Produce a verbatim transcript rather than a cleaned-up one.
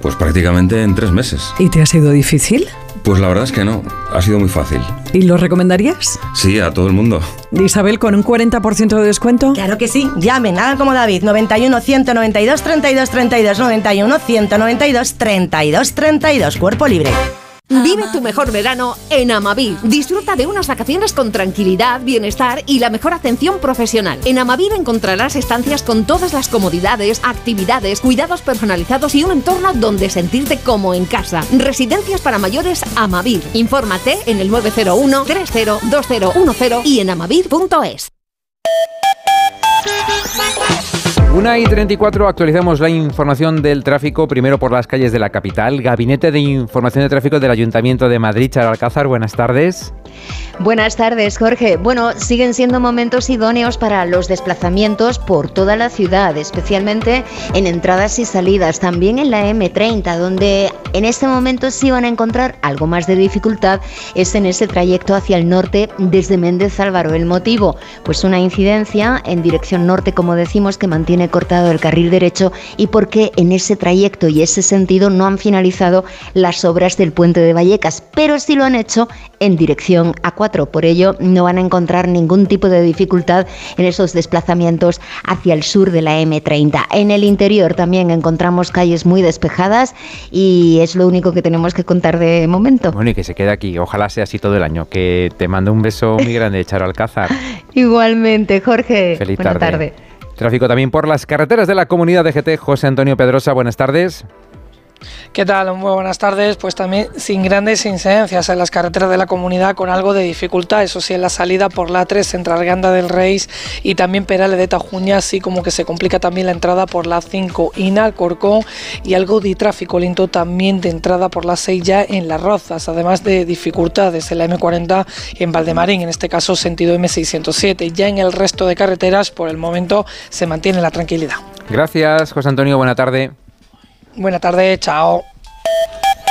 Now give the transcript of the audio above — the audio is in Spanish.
Pues prácticamente en tres meses. ¿Y te ha sido difícil? Pues la verdad es que no, ha sido muy fácil. ¿Y lo recomendarías? Sí, a todo el mundo. Isabel, ¿con un cuarenta por ciento de descuento? Claro que sí, llamen, hagan como David, noventa y uno, ciento noventa y dos, treinta y dos, treinta y dos, noventa y uno, ciento noventa y dos, treinta y dos, treinta y dos, cuerpo libre. Vive tu mejor verano en Amavir. Disfruta de unas vacaciones con tranquilidad, bienestar y la mejor atención profesional. En Amavir encontrarás estancias con todas las comodidades, actividades, cuidados personalizados y un entorno donde sentirte como en casa. Residencias para mayores Amavir. Infórmate en el nueve cero uno, tres cero, dos cero uno cero y en amavir punto es. una y treinta y cuatro, actualizamos la información del tráfico, primero por las calles de la capital. Gabinete de Información de Tráfico del Ayuntamiento de Madrid, Charo Alcázar, buenas tardes. Buenas tardes, Jorge. Bueno, siguen siendo momentos idóneos para los desplazamientos por toda la ciudad, especialmente en entradas y salidas, también en la eme treinta, donde en este momento sí van a encontrar algo más de dificultad, es en ese trayecto hacia el norte desde Méndez Álvaro. ¿El motivo? Pues una incidencia en dirección norte, como decimos, que mantiene cortado el carril derecho y porque en ese trayecto y ese sentido no han finalizado las obras del puente de Vallecas, pero sí lo han hecho en dirección a cuatro. Por ello no van a encontrar ningún tipo de dificultad en esos desplazamientos hacia el sur de la eme treinta. En el interior también encontramos calles muy despejadas y es lo único que tenemos que contar de momento. Bueno, y que se quede aquí, ojalá sea así todo el año. Que te mando un beso muy grande, Charo Alcázar. Igualmente, Jorge. Feliz Buena tarde. tarde. Tráfico también por las carreteras de la Comunidad de G T. José Antonio Pedrosa, buenas tardes. ¿Qué tal? Muy buenas tardes. Pues también sin grandes incidencias en las carreteras de la comunidad, con algo de dificultad, eso sí, en la salida por la tres entre Arganda del Reis y también Perales de Tajuña, así como que se complica también la entrada por la cinco en Alcorcón y algo de tráfico lento también de entrada por la seis ya en Las Rozas, además de dificultades en la eme cuarenta en Valdemarín, en este caso sentido eme seiscientos siete. Ya en el resto de carreteras, por el momento, se mantiene la tranquilidad. Gracias, José Antonio, buena tarde. Buena tarde, chao.